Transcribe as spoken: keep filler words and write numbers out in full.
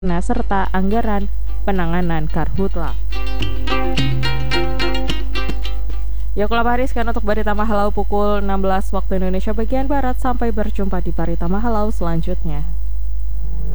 serta anggaran penanganan karhutla. Ya, Yakulah Hariskan untuk Barita Mahalau pukul enam belas waktu Indonesia bagian Barat. Sampai berjumpa di Barita Mahalau selanjutnya.